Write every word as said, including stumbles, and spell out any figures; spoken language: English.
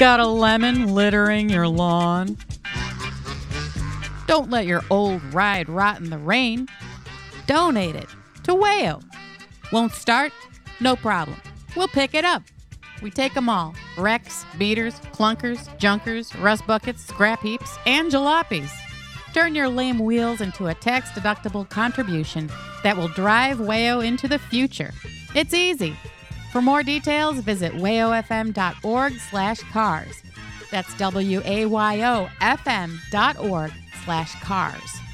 Got a lemon littering your lawn? Don't let your old ride rot in the rain. Donate it to Wayo. Won't start? No problem. We'll pick it up. We take them all. Wrecks, beaters, clunkers, junkers, rust buckets, scrap heaps, and jalopies. Turn your lame wheels into a tax-deductible contribution that will drive Wayo into the future. It's easy. For more details, visit wayofm.org slash cars. That's W-A-Y-O-F-M dot org slash cars.